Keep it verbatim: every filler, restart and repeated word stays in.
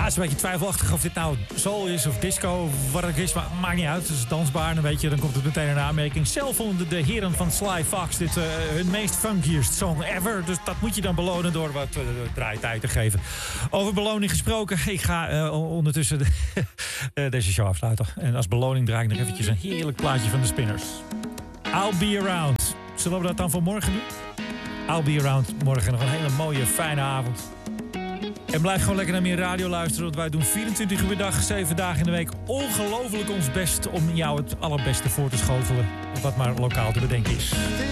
het is een beetje twijfelachtig of dit nou soul is of disco of wat het is. Maar maakt niet uit. Het is dansbaar. Dan weet je, dan komt het meteen in aanmerking. Zelf vonden de heren van Sly Fox dit uh, hun meest funkiest song ever. Dus dat moet je dan belonen door wat uh, draaitijd te geven. Over beloning gesproken. Ik ga uh, ondertussen de, uh, deze show afsluiten. En als beloning draai ik nog eventjes een heerlijk plaatje van de Spinners. I'll Be Around. Zullen we dat dan voor morgen doen? I'll Be Around. Morgen nog een hele mooie, fijne avond. En blijf gewoon lekker naar meer radio luisteren. Want wij doen vierentwintig uur per dag, zeven dagen in de week ongelooflijk ons best om jou het allerbeste voor te schotelen. Wat maar lokaal te bedenken is.